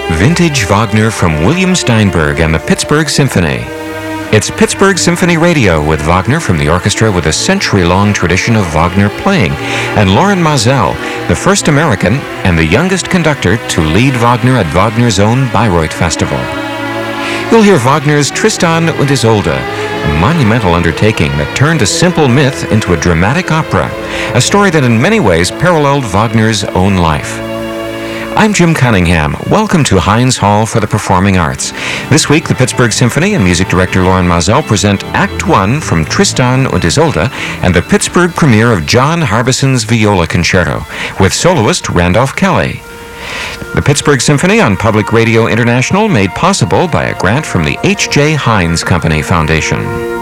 Vintage Wagner from William Steinberg and the Pittsburgh Symphony. It's Pittsburgh Symphony Radio with Wagner from the orchestra with a century-long tradition of Wagner playing, and Loren Maazel, the first American and the youngest conductor to lead Wagner at Wagner's own Bayreuth Festival. You'll hear Wagner's Tristan und Isolde, a monumental undertaking that turned a simple myth into a dramatic opera, a story that in many ways paralleled Wagner's own life. I'm Jim Cunningham. Welcome to Heinz Hall for the Performing Arts. This week, the Pittsburgh Symphony and music director Loren Maazel present Act 1 from Tristan und Isolde and the Pittsburgh premiere of John Harbison's Viola Concerto with soloist Randolph Kelly. The Pittsburgh Symphony on Public Radio International made possible by a grant from the H.J. Heinz Company Foundation.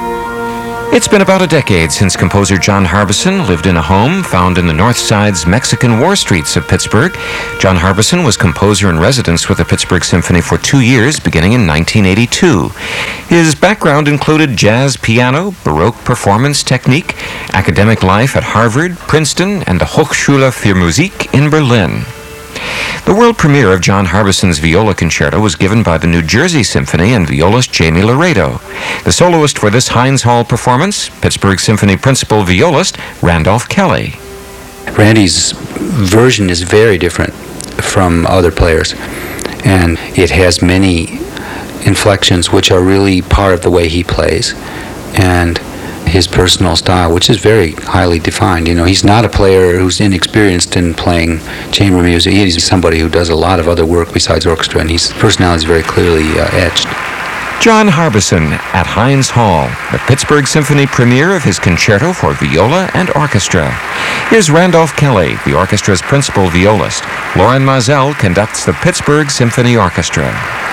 It's been about a decade since composer John Harbison lived in a home found in the North Side's Mexican War streets of Pittsburgh. John Harbison was composer in residence with the Pittsburgh Symphony for 2 years, beginning in 1982. His background included jazz piano, Baroque performance technique, academic life at Harvard, Princeton, and the Hochschule für Musik in Berlin. The world premiere of John Harbison's Viola Concerto was given by the New Jersey Symphony and violist Jamie Laredo. The soloist for this Heinz Hall performance, Pittsburgh Symphony principal violist Randolph Kelly. Randy's version is very different from other players, and it has many inflections which are really part of the way he plays, and his personal style, which is very highly defined. You know, he's not a player who's inexperienced in playing chamber music. He's somebody who does a lot of other work besides orchestra, and his personality is very clearly etched. John Harbison at Heinz Hall, the Pittsburgh Symphony premiere of his concerto for viola and orchestra. Here's Randolph Kelly, the orchestra's principal violist. Loren Maazel conducts the Pittsburgh Symphony Orchestra.